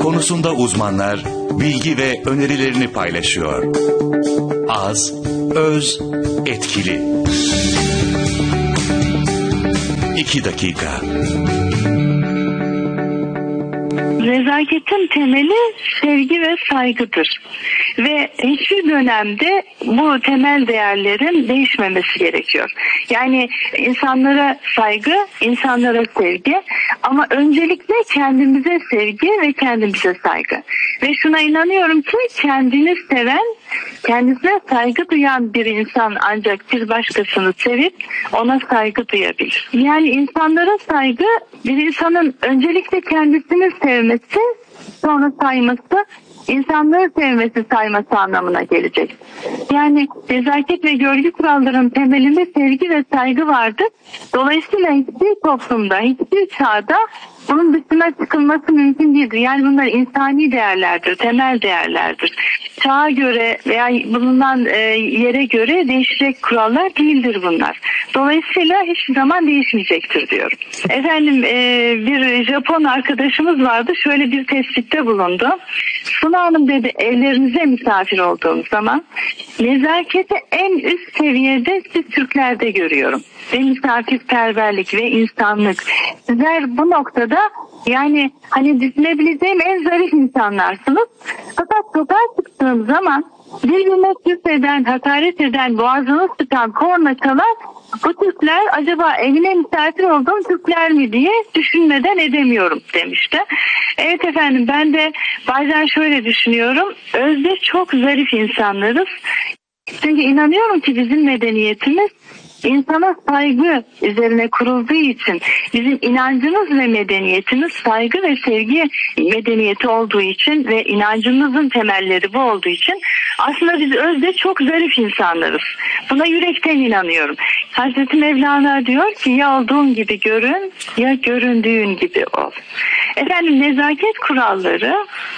konusunda uzmanlar bilgi ve önerilerini paylaşıyor. Az, öz, etkili. 2 dakika. Nezaketin temeli sevgi ve saygıdır. Ve hiçbir dönemde bu temel değerlerin değişmemesi gerekiyor. Yani insanlara saygı, insanlara sevgi, ama öncelikle kendimize sevgi ve kendimize saygı. Ve şuna inanıyorum ki kendini seven, kendisine saygı duyan bir insan ancak bir başkasını sevip ona saygı duyabilir. Yani insanlara saygı, bir insanın öncelikle kendisini sevmesi, sonra sayması, insanları sevmesi, sayması anlamına gelecek. Yani nezaket ve görgü kurallarının temelinde sevgi ve saygı vardır. Dolayısıyla hiçbir toplumda, hiçbir çağda bunun dışına çıkılması mümkün değildir. Yani bunlar insani değerlerdir, temel değerlerdir. Çağa göre veya bulunan yere göre değişecek kurallar değildir bunlar. Dolayısıyla hiçbir zaman değişmeyecektir diyorum. Efendim, bir Japon arkadaşımız vardı, şöyle bir tespitte bulundu. Suna Hanım dedi, evlerinize misafir olduğum zaman nezaketi en üst seviyede siz Türklerde görüyorum. Ve misafirperverlik ve insanlık. Sizler bu noktada yani hani düşünebileceğim en zarif insanlarsınız. Fakat sokağa çıktığım zaman birbirine küfreden, hakaret eden, boğazını sıkan, korna çalar, bu Türkler acaba evine misafir olduğum Türkler mi diye düşünmeden edemiyorum demişti. Evet efendim, ben de bazen şöyle düşünüyorum. Özde çok zarif insanlarız. Çünkü inanıyorum ki bizim medeniyetimiz İnsana saygı üzerine kurulduğu için, bizim inancımız ve medeniyetimiz saygı ve sevgi medeniyeti olduğu için ve inancımızın temelleri bu olduğu için aslında biz özde çok zarif insanlarız. Buna yürekten inanıyorum. Hazreti Mevlana diyor ki, ya olduğun gibi görün ya göründüğün gibi ol. Efendim, nezaket kuralları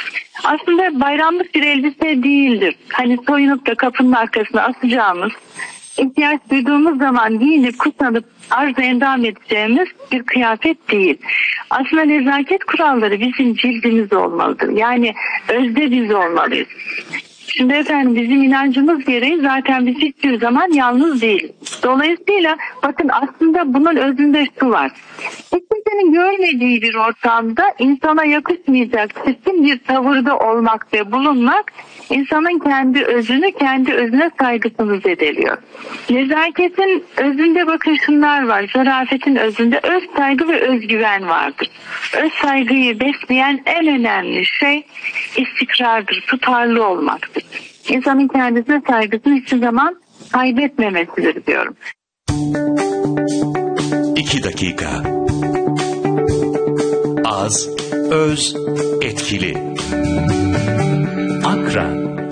aslında bayramlık bir elbise değildir. Hani soyunup da kapının arkasına asacağımız, ihtiyaç duyduğumuz zaman giyinip kutlanıp arz endam edeceğimiz bir kıyafet değil. Aslında nezaket kuralları bizim cildimiz olmalıdır. Yani özde biz olmalıyız. Şimdi efendim, bizim inancımız gereği zaten biz hiçbir zaman yalnız değiliz. Dolayısıyla bakın, aslında bunun özünde şu var. Hiç kimsenin görmediği bir ortamda insana yakışmayacak çirkin bir tavırda olmak ve bulunmak insanın kendi özünü, kendi özüne saygısını zedeliyor. Nezaketin özünde bakın şunlar var. Zarafetin özünde öz saygı ve özgüven vardır. Öz saygıyı besleyen en önemli şey istikrardır, tutarlı olmaktır. İnsanın kendisine saygısını hiçbir zaman kaybetmemesidir diyorum. 2 dakika. Az, öz, etkili. Akra.